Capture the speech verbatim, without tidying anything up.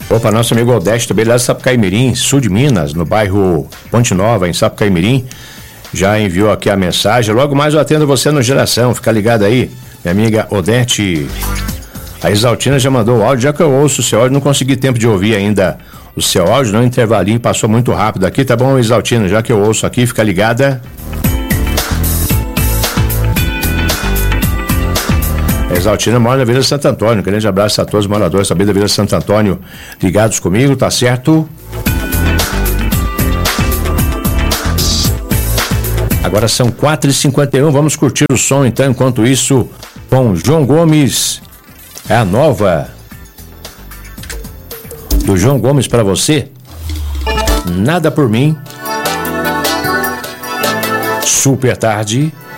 Opa, nosso amigo Odete, também lá de Sapucaimirim, sul de Minas, no bairro Ponte Nova, em Sapucaimirim, já enviou aqui a mensagem. Logo mais eu atendo você no Geração, fica ligado aí, minha amiga Odete. A Isaltina já mandou o áudio, já que eu ouço o seu áudio, não consegui tempo de ouvir ainda o seu áudio, não, intervalinho, passou muito rápido aqui, tá bom, Isaltina, já que eu ouço aqui, fica ligada. A Isaltina mora na Vila Santo Antônio, grande abraço a todos os moradores também da Vila Santo Antônio ligados comigo, tá certo? Agora são quatro e cinquenta e um, vamos curtir o som então, enquanto isso, com João Gomes, é a nova do João Gomes pra você, Nada por Mim, Super Tarde.